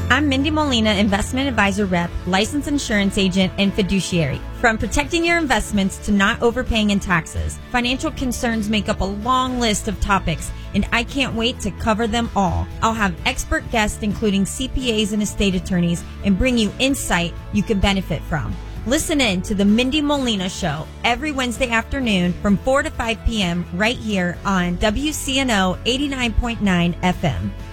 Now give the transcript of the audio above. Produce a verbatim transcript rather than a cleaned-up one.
I'm Mindy Molina, Investment Advisor Rep, Licensed Insurance Agent, and Fiduciary. From protecting your investments to not overpaying in taxes, financial concerns make up a long list of topics, and I can't wait to cover them all. I'll have expert guests, including C P As and estate attorneys, and bring you insight you can benefit from. Listen in to the Mindy Molina Show every Wednesday afternoon from four to five p.m. right here on W C N O eighty-nine point nine F M.